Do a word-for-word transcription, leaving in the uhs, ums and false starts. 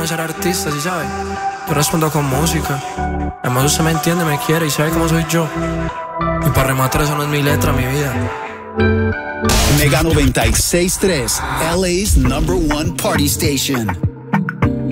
no ser artista, ¿sí sabes? Yo respondo con música. Además usted me entiende, me quiere y sabe cómo soy yo. Y para rematar, eso no es mi letra, mi vida. Mega noventa y seis punto tres, L A's number one party station.